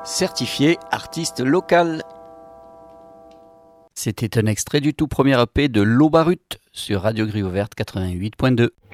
certifié artiste local. C'était un extrait du tout premier EP de L'Eau Barute sur Radio Grille Ouverte 88.2.